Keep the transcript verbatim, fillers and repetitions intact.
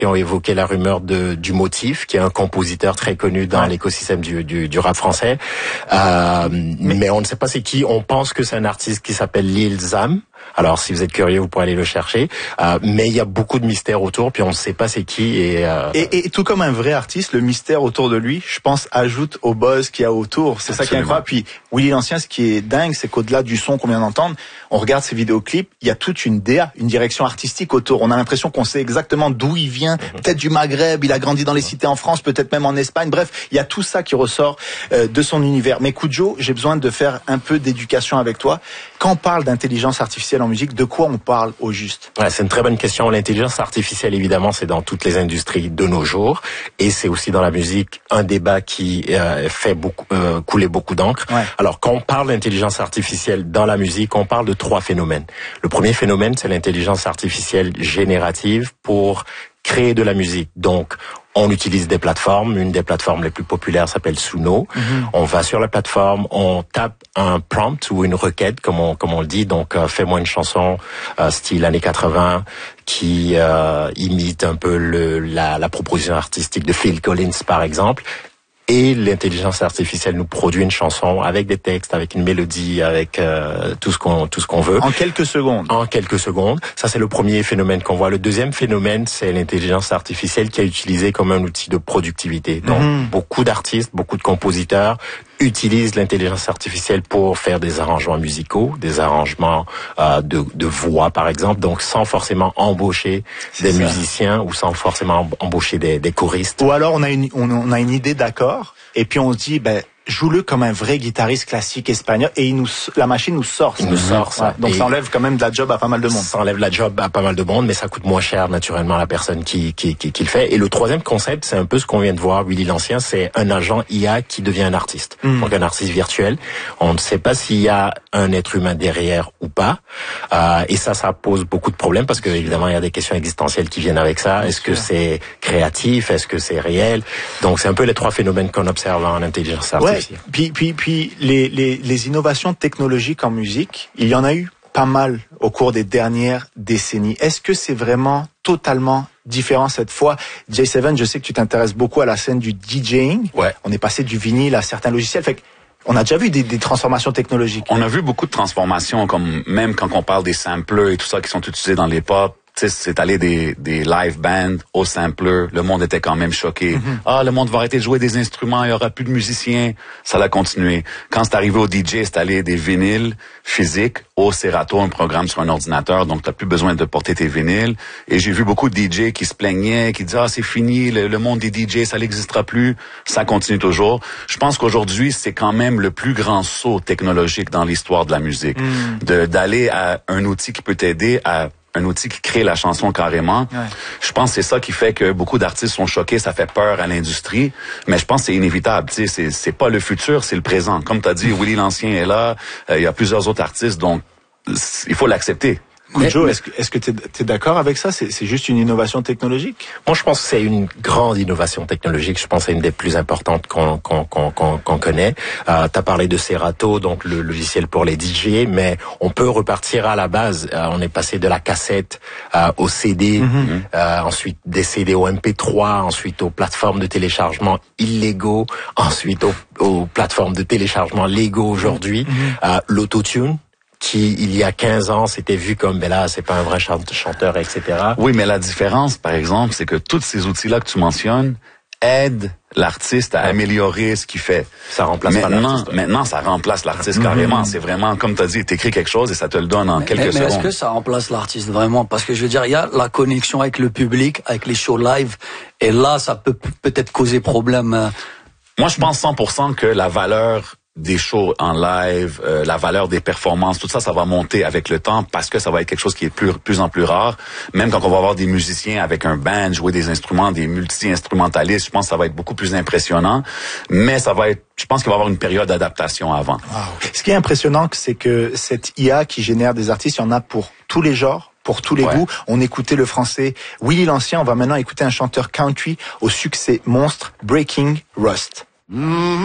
et ont évoqué la rumeur de du Motif, qui est un compositeur très connu dans ouais. l'écosystème du, du, du rap français. Euh, mais, mais on ne sait pas c'est qui. On pense que c'est un artiste qui s'appelle Lil Zam. Alors, si vous êtes curieux, vous pourrez aller le chercher. Euh, mais il y a beaucoup de mystères autour, puis on ne sait pas c'est qui. Et, euh... et, et tout comme un vrai artiste, le mystère autour de lui, je pense, ajoute au buzz qu'il y a autour. C'est Absolument. Ça qui est incroyable. Puis Willy l'Ancien, ce qui est dingue, c'est qu'au-delà du son qu'on vient d'entendre, on regarde ses vidéoclips, il y a toute une D A, une direction artistique autour. On a l'impression qu'on sait exactement d'où il vient, mm-hmm. peut-être du Maghreb, il a grandi dans les cités en France, peut-être même en Espagne. Bref, il y a tout ça qui ressort euh, de son univers. Mais Kudjo, j'ai besoin de faire un peu d'éducation avec toi. Quand on parle d'intelligence artificielle en musique, de quoi on parle au juste? Ouais, c'est une très bonne question. L'intelligence artificielle, évidemment, c'est dans toutes les industries de nos jours, et c'est aussi dans la musique un débat qui euh, fait beaucoup euh, couler beaucoup d'encre. Ouais. Alors, quand on parle d'intelligence artificielle dans la musique, on parle de trois phénomènes. Le premier phénomène, c'est l'intelligence artificielle générative pour créer de la musique. Donc, on utilise des plateformes. Une des plateformes les plus populaires s'appelle Suno. Mm-hmm. On va sur la plateforme, on tape un prompt ou une requête, comme on comme on le dit. Donc, euh, fais-moi une chanson euh, style années quatre-vingts qui euh, imite un peu le la, la proposition artistique de Phil Collins, par exemple. Et l'intelligence artificielle nous produit une chanson avec des textes, avec une mélodie, avec euh, tout ce qu'on tout ce qu'on veut. En quelques secondes. En quelques secondes. Ça, c'est le premier phénomène qu'on voit. Le deuxième phénomène, c'est l'intelligence artificielle qui est utilisée comme un outil de productivité. Donc, mmh. beaucoup d'artistes, beaucoup de compositeurs utilisent l'intelligence artificielle pour faire des arrangements musicaux, des arrangements euh, de, de voix, par exemple. Donc, sans forcément embaucher c'est des ça. musiciens ou sans forcément embaucher des, des choristes. Ou alors, on a une on, on a une idée d'accord. Et puis on se dit, ben, joue-le comme un vrai guitariste classique espagnol, et il nous, la machine nous sort. Il nous sort ça. Ouais, donc et ça enlève quand même de la job à pas mal de monde. Ça enlève la job à pas mal de monde, mais ça coûte moins cher naturellement à la personne qui qui qui, qui le fait. Et le troisième concept, c'est un peu ce qu'on vient de voir, Willy l'Ancien, c'est un agent I A qui devient un artiste. Mm. Donc un artiste virtuel. On ne sait pas s'il y a un être humain derrière ou pas. Euh, et ça, ça pose beaucoup de problèmes parce que évidemment il y a des questions existentielles qui viennent avec ça. Est-ce que c'est créatif? Est-ce que c'est réel? Donc c'est un peu les trois phénomènes qu'on observe en intelligence artificielle. Ouais. Puis puis Puis les, les, les innovations technologiques en musique, il y en a eu pas mal au cours des dernières décennies. Est-ce que c'est vraiment totalement différent cette fois? J sept, je sais que tu t'intéresses beaucoup à la scène du DJing. Ouais. On est passé du vinyle à certains logiciels. Fait on a déjà vu des, des transformations technologiques. On a vu beaucoup de transformations, comme même quand on parle des samplers et tout ça qui sont utilisés dans les pop. Tu sais, c'est allé des, des live bands au sampler. Le monde était quand même choqué. Mm-hmm. Ah, le monde va arrêter de jouer des instruments, il y aura plus de musiciens. Ça l'a continué. Quand c'est arrivé au D J, c'est allé des vinyles physiques au Serato, un programme sur un ordinateur. Donc, t'as plus besoin de porter tes vinyles. Et j'ai vu beaucoup de D J qui se plaignaient, qui disaient, ah, c'est fini, le, le monde des D J, ça n'existera plus. Ça continue toujours. Je pense qu'aujourd'hui, c'est quand même le plus grand saut technologique dans l'histoire de la musique. Mm. De, d'aller à un outil qui peut t'aider à un outil qui crée la chanson carrément. Ouais. Je pense que c'est ça qui fait que beaucoup d'artistes sont choqués, ça fait peur à l'industrie, mais je pense que c'est inévitable. Tu sais, c'est, c'est pas le futur, c'est le présent. Comme tu as dit, Willy l'Ancien est là, euh, il y a plusieurs autres artistes, donc il faut l'accepter. Kudjo, est-ce que, est-ce que t'es, t'es d'accord avec ça? C'est, c'est juste une innovation technologique? Moi, je pense que c'est une grande innovation technologique. Je pense que c'est une des plus importantes qu'on, qu'on, qu'on, qu'on, qu'on connaît. Euh, t'as parlé de Serato, donc le logiciel pour les D J, mais on peut repartir à la base. Euh, on est passé de la cassette euh, au C D, mm-hmm. euh, ensuite des C D au M P trois, ensuite aux plateformes de téléchargement illégaux, ensuite aux, aux plateformes de téléchargement légaux aujourd'hui, mm-hmm. euh, l'autotune, qui, il y a quinze ans, c'était vu comme, ben là, c'est pas un vrai chanteur, et cetera. Oui, mais la différence, par exemple, c'est que tous ces outils-là que tu mentionnes aident l'artiste à ouais. améliorer ce qu'il fait. Ça remplace maintenant, pas l'artiste. Maintenant, ça remplace l'artiste mm-hmm. carrément. C'est vraiment, comme tu as dit, t'écris quelque chose et ça te le donne en mais, quelques mais, mais secondes. Mais est-ce que ça remplace l'artiste vraiment? Parce que je veux dire, il y a la connexion avec le public, avec les shows live, et là, ça peut peut-être causer problème. Moi, je pense cent pour cent que la valeur des shows en live, euh, la valeur des performances, tout ça, ça va monter avec le temps parce que ça va être quelque chose qui est plus plus en plus rare. Même quand on va avoir des musiciens avec un band jouer des instruments, des multi-instrumentalistes, je pense que ça va être beaucoup plus impressionnant. Mais ça va être, je pense qu'il va y avoir une période d'adaptation avant. Wow. Ce qui est impressionnant, c'est que cette I A qui génère des artistes, il y en a pour tous les genres, pour tous les ouais. goûts. On écoutait le français Willy l'Ancien, on va maintenant écouter un chanteur country au succès monstre, Breaking Rust. Mmh.